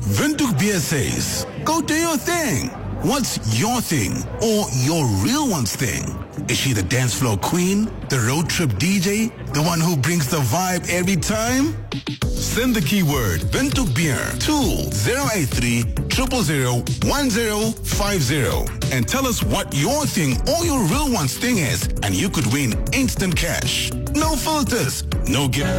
Windhoek Beer says, go do your thing. What's your thing or your real one's thing? Is she the dance floor queen, the road trip DJ, the one who brings the vibe every time? Send the keyword Windhoek Beer to 083 000 1050 and tell us what your thing or your real one's thing is, and you could win instant cash. No filters, no gift.